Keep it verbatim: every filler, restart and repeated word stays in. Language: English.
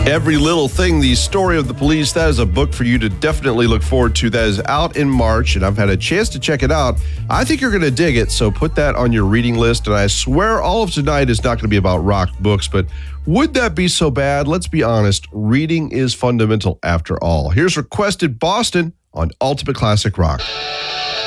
Every Little Thing, the story of the police. That is a book for you to definitely look forward to. That is out in March, and I've had a chance to check it out. I think you're going to dig it, so put that on your reading list. And I swear all of tonight is not going to be about rock books, but would that be so bad? Let's be honest. Reading is fundamental after all. Here's Requested Boston on Ultimate Classic Rock.